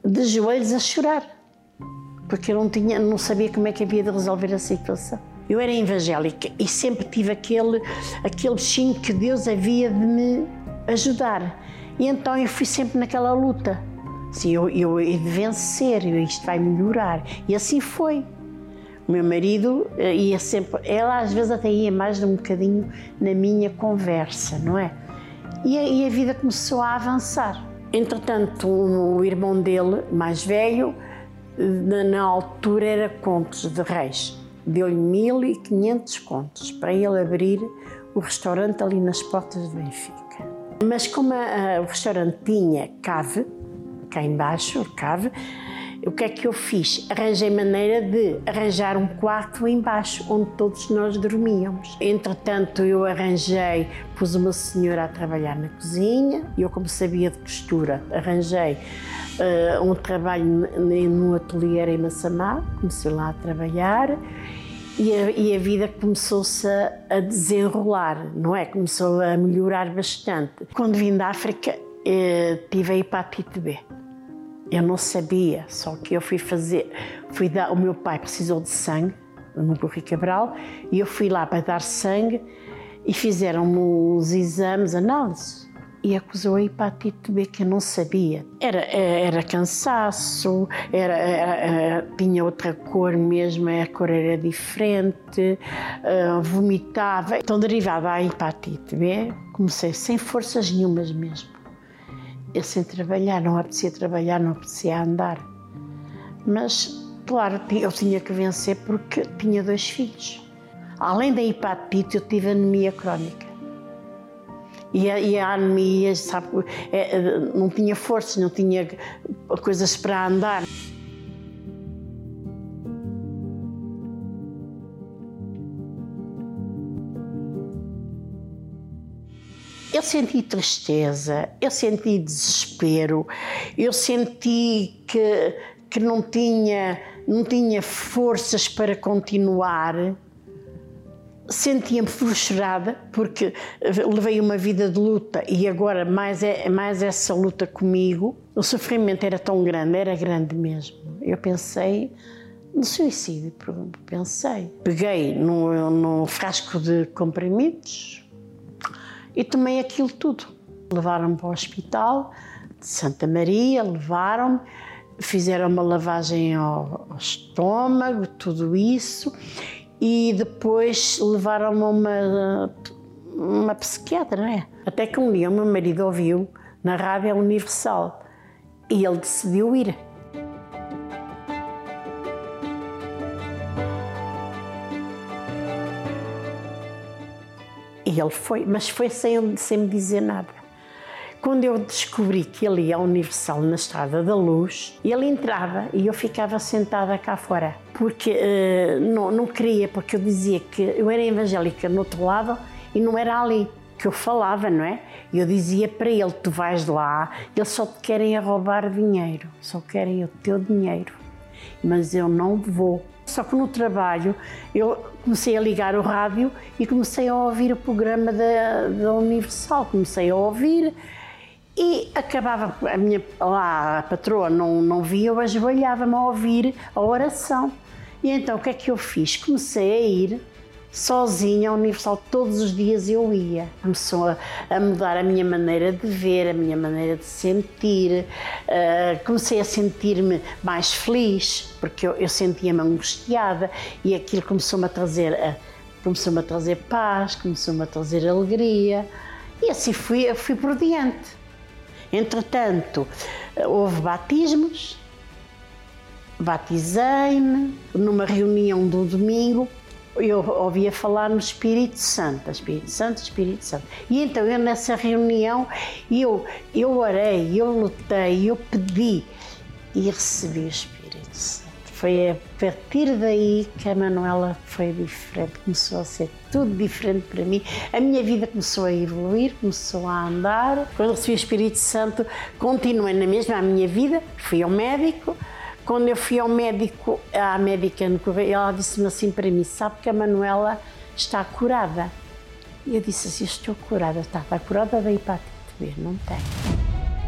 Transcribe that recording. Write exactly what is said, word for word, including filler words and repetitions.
de joelhos a chorar, porque eu não, tinha, não sabia como é que havia de resolver a situação. Eu era evangélica e sempre tive aquele, aquele bichinho que Deus havia de me ajudar. E então eu fui sempre naquela luta. Assim, eu, eu he de vencer, isto vai melhorar. E assim foi. O meu marido ia sempre, ela às vezes até ia mais um bocadinho na minha conversa, não é? E a, e a vida começou a avançar. Entretanto, o, o irmão dele, mais velho, na, na altura era contos de reis. Deu-lhe mil e quinhentos contos para ele abrir o restaurante ali nas portas de Benfica. Mas como a, a, o restaurante tinha cave, cá embaixo, cave, o que é que eu fiz? Arranjei maneira de arranjar um quarto embaixo, onde todos nós dormíamos. Entretanto, eu arranjei, pus uma senhora a trabalhar na cozinha, e eu, como sabia de costura, arranjei uh, um trabalho no ateliê em Massamá, comecei lá a trabalhar, e a, e a vida começou-se a, a desenrolar, não é? Começou a melhorar bastante. Quando vim da África, eh, tive a hepatite B. Eu não sabia, só que eu fui fazer, fui dar, o meu pai precisou de sangue, no Correio Cabral, e eu fui lá para dar sangue e fizeram-me os exames, análises, e acusou a hepatite B, que eu não sabia. Era, era cansaço, era, era, era, tinha outra cor mesmo, a cor era diferente, uh, vomitava. Então, derivada da hepatite B, comecei sem forças nenhumas mesmo. Eu sem trabalhar, não apetecia trabalhar, não apetecia andar. Mas, claro, eu tinha que vencer porque tinha dois filhos. Além da hepatite, eu tive anemia crónica. E a, e a anemia, sabe, não tinha forças, não tinha coisas para andar. Eu senti tristeza, eu senti desespero, eu senti que, que não tinha, não tinha forças para continuar. Sentia-me frustrada porque levei uma vida de luta e agora mais, é, mais essa luta comigo. O sofrimento era tão grande, era grande mesmo. Eu pensei no suicídio, pensei. Peguei no, no frasco de comprimidos e tomei aquilo tudo. Levaram-me para o hospital de Santa Maria, levaram-me, fizeram uma lavagem ao, ao estômago, tudo isso, e depois levaram-me a uma, uma psiquiatra, não é? Até que um dia o meu marido ouviu na Rádio Universal e ele decidiu ir. E ele foi, mas foi sem, sem me dizer nada. Quando eu descobri que ele ia à Universal na Estrada da Luz, ele entrava e eu ficava sentada cá fora, porque uh, não, não queria, porque eu dizia que eu era evangélica no outro lado e não era ali que eu falava, não é? E eu dizia para ele, tu vais lá, eles só te querem a roubar dinheiro, só querem o teu dinheiro, mas eu não vou. Só que no trabalho eu comecei a ligar o rádio e comecei a ouvir o programa da, da Universal, comecei a ouvir e acabava, a minha lá, a patroa não, não via, eu ajoelhava-me a ouvir a oração. E então o que é que eu fiz? Comecei a ir sozinha à Universal, todos os dias eu ia. Começou a, a mudar a minha maneira de ver, a minha maneira de sentir. Uh, comecei a sentir-me mais feliz, porque eu, eu sentia-me angustiada e aquilo começou-me a trazer, uh, começou-me a trazer paz, começou-me a trazer alegria. E assim fui, fui por diante. Entretanto, houve batismos, batizei-me numa reunião do domingo. Eu ouvia falar no Espírito Santo, Espírito Santo, Espírito Santo. E então eu nessa reunião, eu, eu orei, eu lutei, eu pedi e recebi o Espírito Santo. Foi a partir daí que a Manuela foi diferente, começou a ser tudo diferente para mim. A minha vida começou a evoluir, começou a andar. Quando recebi o Espírito Santo, continuei na mesma a minha vida, fui ao médico. Quando eu fui ao médico, à médica no correio, ela disse-me assim para mim, sabe que a Manuela está curada? E eu disse assim, estou curada, está, está curada da hepatite B, não tem.